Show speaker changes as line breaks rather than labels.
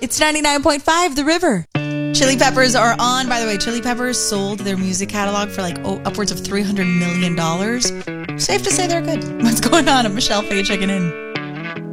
It's 99.5 The River. Chili Peppers are on. By the way, Chili Peppers sold their music catalog for like upwards of $300 million. Safe to say they're good. What's going on? I'm Michelle Faye checking in.